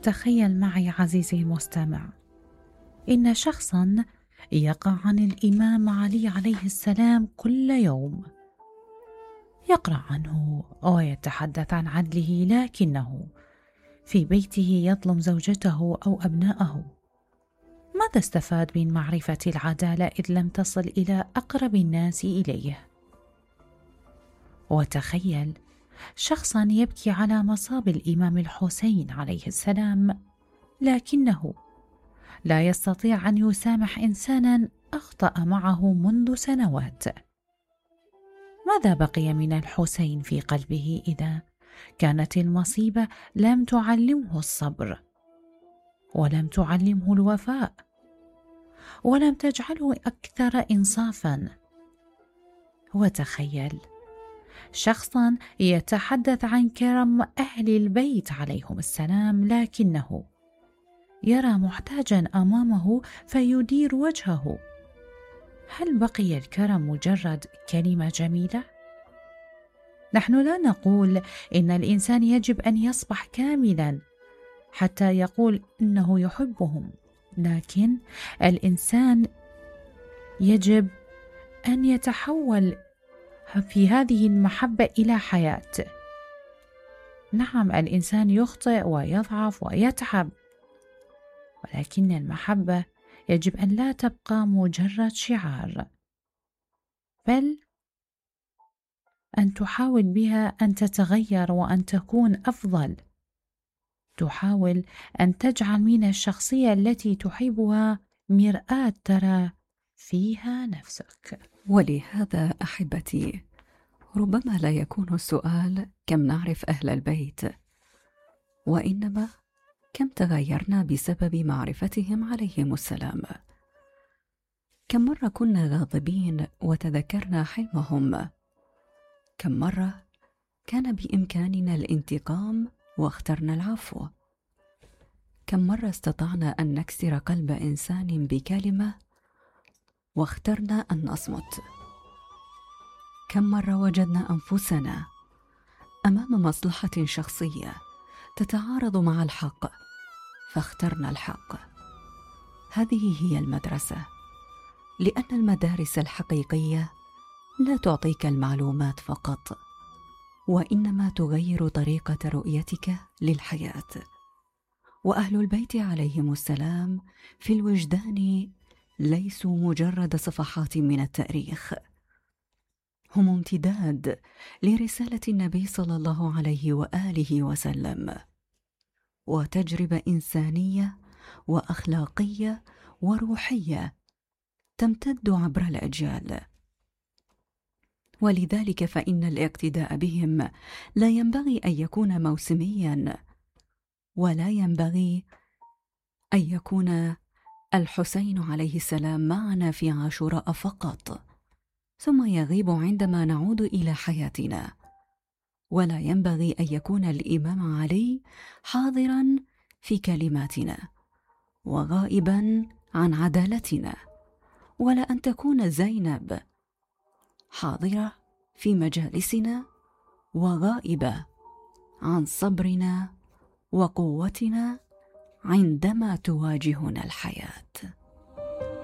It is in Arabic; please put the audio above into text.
تخيل معي عزيزي المستمع، إن شخصا يقع عن الإمام علي عليه السلام كل يوم، يقرأ عنه ويتحدث عن عدله، لكنه في بيته يظلم زوجته أو أبنائه. ماذا استفاد من معرفة العدالة إذ لم تصل إلى أقرب الناس إليه؟ وتخيل شخصا يبكي على مصاب الإمام الحسين عليه السلام، لكنه لا يستطيع أن يسامح إنسانا أخطأ معه منذ سنوات. ماذا بقي من الحسين في قلبه إذا كانت المصيبة لم تعلمه الصبر، ولم تعلمه الوفاء، ولم تجعله أكثر إنصافا؟ وتخيل شخصا يتحدث عن كرم أهل البيت عليهم السلام، لكنه يرى محتاجا أمامه فيدير وجهه. هل بقي الكرم مجرد كلمة جميلة؟ نحن لا نقول إن الإنسان يجب أن يصبح كاملا حتى يقول إنه يحبهم، لكن الإنسان يجب أن يتحول في هذه المحبة إلى حياة. نعم، الإنسان يخطئ ويضعف ويتعب، ولكن المحبة يجب أن لا تبقى مجرد شعار، بل أن تحاول بها أن تتغير وأن تكون أفضل. تحاول أن تجعل من الشخصية التي تحبها مرآة ترى فيها نفسك. ولهذا أحبتي، ربما لا يكون السؤال كم نعرف أهل البيت، وإنما كم تغيرنا بسبب معرفتهم عليهم السلام. كم مرة كنا غاضبين وتذكرنا حلمهم؟ كم مرة كان بإمكاننا الانتقام واخترنا العفو؟ كم مرة استطعنا أن نكسر قلب إنسان بكلمة واخترنا أن نصمت؟ كم مرة وجدنا أنفسنا أمام مصلحة شخصية تتعارض مع الحق فاخترنا الحق؟ هذه هي المدرسة، لأن المدارس الحقيقية لا تعطيك المعلومات فقط، وإنما تغير طريقة رؤيتك للحياة. وأهل البيت عليهم السلام في الوجدان ليسوا مجرد صفحات من التاريخ، هم امتداد لرسالة النبي صلى الله عليه وآله وسلم، وتجربة إنسانية وأخلاقية وروحية تمتد عبر الأجيال. ولذلك فإن الاقتداء بهم لا ينبغي أن يكون موسميا، ولا ينبغي أن يكون الحسين عليه السلام معنا في عاشوراء فقط ثم يغيب عندما نعود إلى حياتنا، ولا ينبغي أن يكون الإمام علي حاضرا في كلماتنا وغائبا عن عدالتنا، ولا أن تكون زينب حاضرة في مجالسنا وغائبة عن صبرنا وقوتنا عندما تواجهنا الحياة.